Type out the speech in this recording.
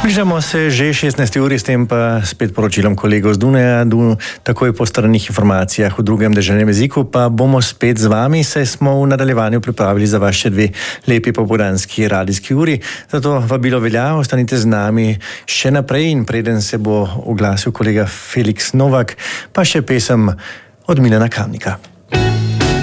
Bližamo se že 16. uri, s tem pa spet poročilom kolegov z Dunaja. Takoj po stranih informacijah v drugem deželnem jeziku pa bomo spet z vami, saj smo v nadaljevanju pripravili za vas še dve lepi popoldanski radijski uri. Zato vabilo velja, ostanite z nami še naprej in preden se bo oglasil kolega Felix Novak, pa še pesem od Milana Kamnika.